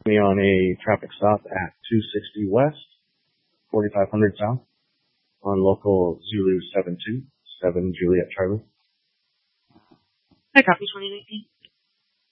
Me on a traffic stop at 260 West, 4500 South, on local Zulu 727 Juliet Charlie. I copy 2019.